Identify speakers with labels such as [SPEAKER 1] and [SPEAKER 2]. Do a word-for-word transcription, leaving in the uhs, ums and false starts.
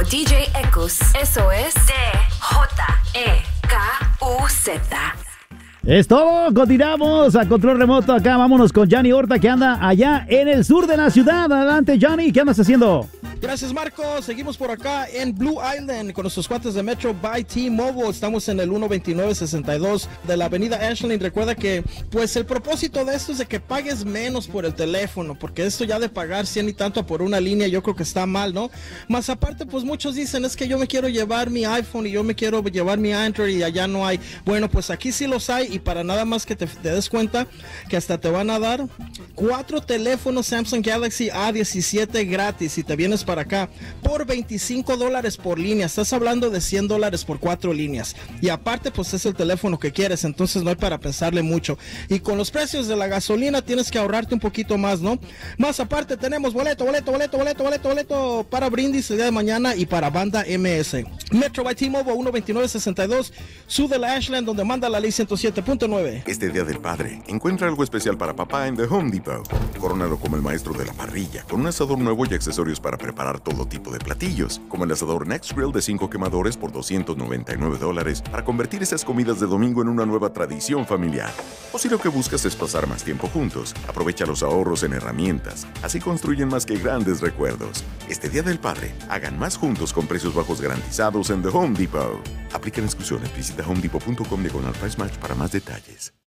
[SPEAKER 1] D J Ekus. Eso es D J E K U Z.
[SPEAKER 2] Es todo, continuamos a control remoto acá, vámonos con Johnny Horta que anda allá en el sur de la ciudad. Adelante Johnny, ¿qué andas haciendo?
[SPEAKER 3] Gracias Marcos, seguimos por acá en Blue Island con nuestros cuates de Metro by T-Mobile. Estamos en el ciento veintinueve sesenta y dos de la avenida Ashland. Recuerda que pues el propósito de esto es de que pagues menos por el teléfono, porque esto ya de pagar cien y tanto por una línea yo creo que está mal, ¿no? Más aparte pues muchos dicen es que yo me quiero llevar mi iPhone y yo me quiero llevar mi Android y allá no hay. Bueno, pues aquí sí los hay y para nada más que te, te des cuenta que hasta te van a dar cuatro teléfonos Samsung Galaxy A diecisiete gratis si te vienes para acá por veinticinco dólares por línea. Estás hablando de cien dólares por cuatro líneas y aparte pues es el teléfono que quieres, entonces no hay para pensarle mucho y con los precios de la gasolina tienes que ahorrarte un poquito más, ¿no? Más aparte tenemos boleto, boleto, boleto, boleto, boleto, boleto para Brindis el día de mañana y para Banda M S. Metro by T-Mobile ciento veintinueve sesenta y dos, sur de la Ashland, donde manda la ley ciento siete punto nueve.
[SPEAKER 4] Este Día del Padre, encuentra algo especial para papá en The Home Depot. Corónalo como el maestro de la parrilla, con un asador nuevo y accesorios para preparar todo tipo de platillos, como el asador Next Grill de cinco quemadores por doscientos noventa y nueve dólares, para convertir esas comidas de domingo en una nueva tradición familiar. O si lo que buscas es pasar más tiempo juntos, aprovecha los ahorros en herramientas, así construyen más que grandes recuerdos. Este Día del Padre, hagan más juntos con precios bajos garantizados en The Home Depot. Aplican exclusiones, visita home depot punto com diagonal price match para más detalles.